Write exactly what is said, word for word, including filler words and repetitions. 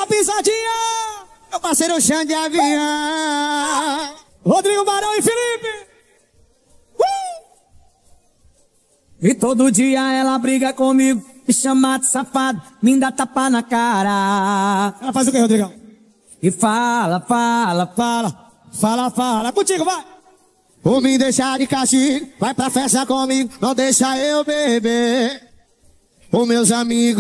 da pisadinha. Meu parceiro Xande de Avião. Rodrigo Barão e Felipe. Uh! E todo dia ela briga comigo, me chama de safado, me dá tapa na cara. Ela faz o que, Rodrigão? E fala, fala, Fala, fala, fala. Contigo, vai. Por me deixar de castigo, vai pra festa comigo, não deixa eu beber. Os meus amigos